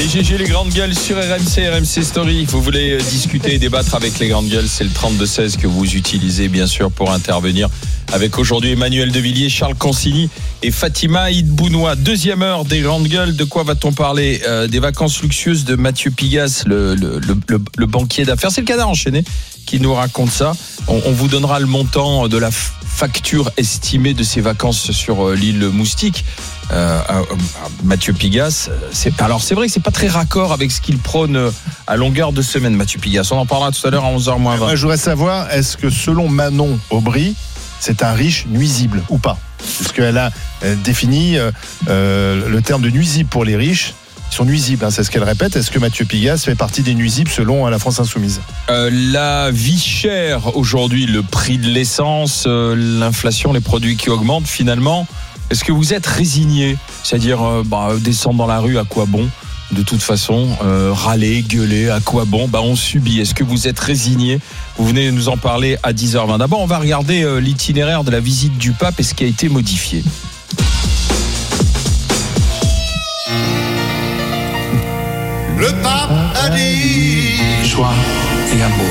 Et GG les grandes gueules sur RMC Story. Vous voulez discuter et débattre avec les grandes gueules, c'est le 32-16 que vous utilisez bien sûr pour intervenir. Avec aujourd'hui Emmanuel Devilliers, Charles Consigny et Fatima Idbounoua. Deuxième heure des grandes gueules. De quoi va-t-on parler ? Des vacances luxueuses de Mathieu Pigasse, le banquier d'affaires. C'est le Canard enchaîné qui nous raconte ça. On vous donnera le montant de la facture estimée de ses vacances sur l'île Moustique. Mathieu Pigasse, c'est vrai que c'est pas très raccord avec ce qu'il prône à longueur de semaine, Mathieu Pigasse. On en parlera tout à l'heure à 11h moins 20. Moi, je voudrais savoir, est-ce que selon Manon Aubry, c'est un riche nuisible ou pas ? Parce qu'elle a défini le terme de nuisible pour les riches. Ils sont nuisibles, c'est ce qu'elle répète. Est-ce que Mathieu Pigasse fait partie des nuisibles selon la France Insoumise ? La vie chère aujourd'hui, le prix de l'essence, l'inflation, les produits qui augmentent finalement. Est-ce que vous êtes résigné ? C'est-à-dire descendre dans la rue, à quoi bon ? De toute façon, râler, gueuler, à quoi bon ? On subit. Est-ce que vous êtes résigné ? Vous venez nous en parler à 10h20. D'abord, on va regarder l'itinéraire de la visite du pape et ce qui a été modifié. Le pape a dit joie et amour.